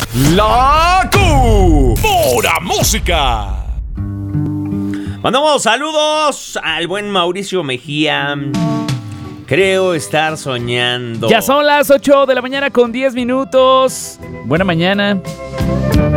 La pura música. Mandamos saludos al buen Mauricio Mejía. Creo estar soñando. Ya son las 8 de la mañana con 10 minutos. Buena mañana.